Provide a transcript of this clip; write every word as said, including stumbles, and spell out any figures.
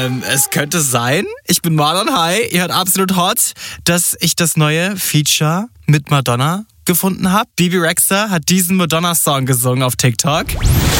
Ähm, es könnte sein, ich bin Marlon, hi, ihr hört Absolut Hot, dass ich das neue Feature mit Madonna gefunden habe. Bebe Rexha hat diesen Madonna-Song gesungen auf TikTok.